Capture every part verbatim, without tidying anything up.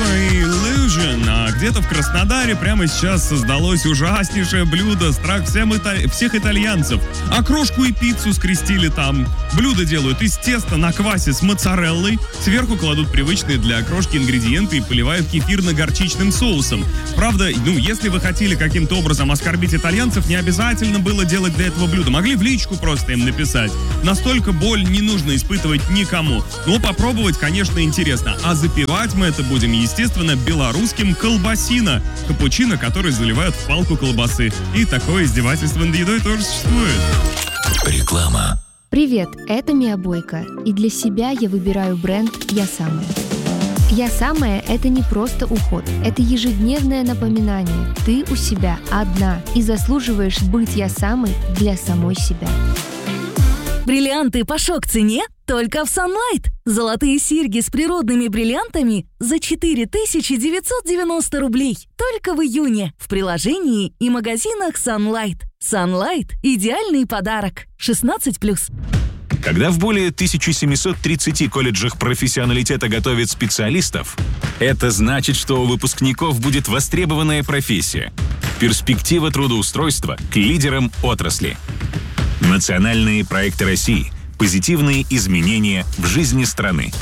Illusion. А где-то в Краснодаре прямо сейчас создалось ужаснейшее блюдо, страх всем италь... всех итальянцев. Окрошку и пиццу скрестили там. Блюдо делают из теста на квасе с моцареллой. Сверху кладут привычные для окрошки ингредиенты и поливают кефирно-горчичным соусом. Правда, ну, если вы хотели каким-то образом оскорбить итальянцев, не обязательно было делать для этого блюда. Могли в личку просто им написать. Настолько боль не нужно испытывать никому. Но попробовать, конечно, интересно. А запивать мы это будем, естественно, белорусским колбасино. Капучино, который заливают в палку колбасы. И такое издевательство над едой тоже существует. Реклама. Привет, это Мия Бойко. И для себя я выбираю бренд «Я самая». «Я самая» — это не просто уход. Это ежедневное напоминание. Ты у себя одна и заслуживаешь быть «Я самой» для самой себя. Бриллианты по шок-цене только в Sunlight. Золотые серьги с природными бриллиантами за четыре тысячи девятьсот девяносто рублей. Только в июне в приложении и магазинах Sunlight. Sunlight – идеальный подарок. шестнадцать плюс. Когда в более тысяча семьсот тридцати колледжах профессионалитета готовят специалистов, это значит, что у выпускников будет востребованная профессия. Перспектива трудоустройства к лидерам отрасли. Национальные проекты России. Позитивные изменения в жизни страны.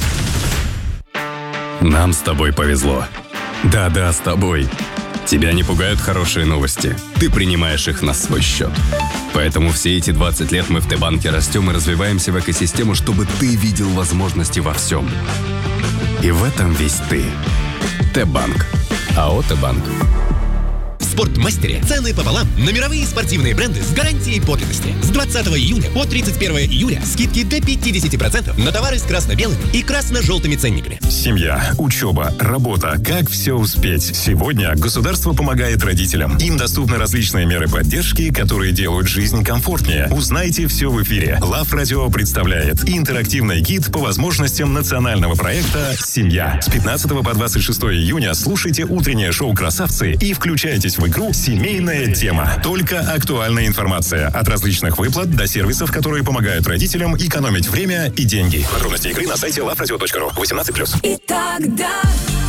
Нам с тобой повезло. Да-да, с тобой. Тебя не пугают хорошие новости. Ты принимаешь их на свой счет. Поэтому все эти двадцать лет мы в Т-банке растем и развиваемся в экосистему, чтобы ты видел возможности во всем. И в этом весь ты. Т-банк. АО «Т-банк». В Спортмастере цены пополам на мировые спортивные бренды с гарантией подлинности. С двадцатого июня по тридцать первого июля скидки до пятьдесят процентов на товары с красно-белыми и красно-желтыми ценниками. Семья, учеба, работа. Как все успеть? Сегодня государство помогает родителям. Им доступны различные меры поддержки, которые делают жизнь комфортнее. Узнайте все в эфире. Лав Радио представляет интерактивный гид по возможностям национального проекта «Семья». С пятнадцатого по двадцать шестое июня слушайте утреннее шоу «Красавцы» и включайтесь в игру «Семейная тема». Только актуальная информация от различных выплат до сервисов, которые помогают родителям экономить время и деньги. Подробности игры на сайте лав радио точка ру. восемнадцать плюс. И тогда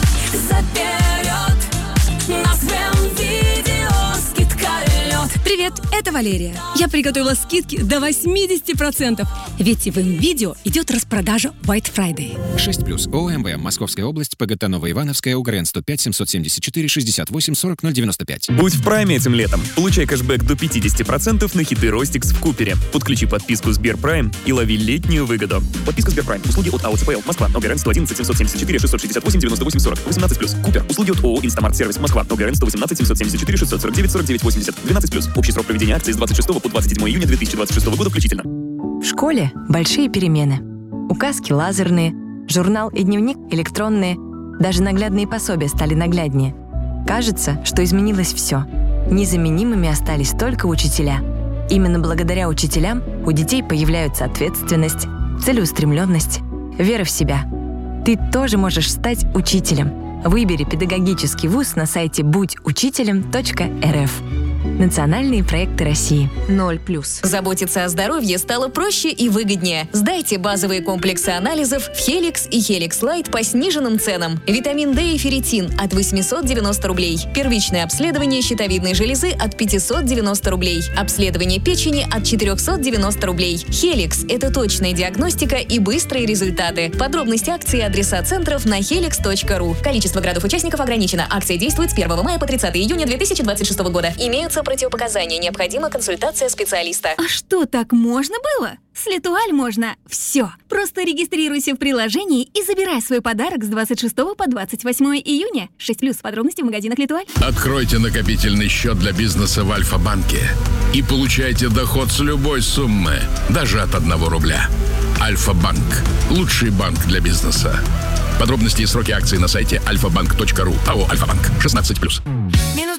заперед на своем видео скидка лед. Привет, это Валерия. Я приготовила скидки до восемьдесят процентов. Ведь в МВидео идет распродажа White Friday. шесть плюс. ОМВ. Московская область. ПГТ Новоивановская. УГРН сто пять семьсот семьдесят четыре шестьдесят восемь сорок ноль девяносто пять. Будь в прайме этим летом. Получай кэшбэк до пятьдесят процентов на хиты Ростикс в Купере. Подключи подписку Сберпрайм и лови летнюю выгоду. Подписка Сберпрайм. Услуги от АО ЦПЛ. Москва. ОГРН сто одиннадцать семьсот семьдесят четыре шестьсот шестьдесят восемь девяносто восемь сорок. восемнадцать плюс. Купер. Услуги от ООО Инстамарт Сервис. Москва. ОГРН сто восемнадцать семьсот семьдесят четыре шестьсот сорок девять сорок девять восемьдесят. двенадцать плюс. Общий срок проведения акции с двадцать шестого по двадцать седьмое июня две тысячи двадцать шестого года включительно. В школе большие перемены. Указки лазерные, журнал и дневник электронные. Даже наглядные пособия стали нагляднее. Кажется, что изменилось все. Незаменимыми остались только учителя. Именно благодаря учителям у детей появляются ответственность, целеустремленность, вера в себя. Ты тоже можешь стать учителем. Выбери педагогический вуз на сайте будь учителем точка эр эф. Национальные проекты России. ноль плюс. Заботиться о здоровье стало проще и выгоднее. Сдайте базовые комплексы анализов в Helix и Helix Light по сниженным ценам. Витамин D и ферритин от восемьсот девяносто рублей. Первичное обследование щитовидной железы от пятьсот девяносто рублей. Обследование печени от четыреста девяносто рублей. Helix – это точная диагностика и быстрые результаты. Подробности акции и адреса центров на helix точка ру. Количество градов-участников ограничено. Акция действует с первого мая по тридцатое июня две тысячи двадцать шестого года. Имеются противопоказания. Необходима консультация специалиста. А что, так можно было? С Летуаль можно все. Просто регистрируйся в приложении и забирай свой подарок с двадцать шестого по двадцать восьмое июня. шесть плюс. Подробности в магазинах Летуаль. Откройте накопительный счет для бизнеса в Альфа-банке и получайте доход с любой суммы, даже от одного рубля. Альфа-банк. Лучший банк для бизнеса. Подробности и сроки акций на сайте альфа банк точка ру. АО «Альфа-банк». шестнадцать плюс. Минус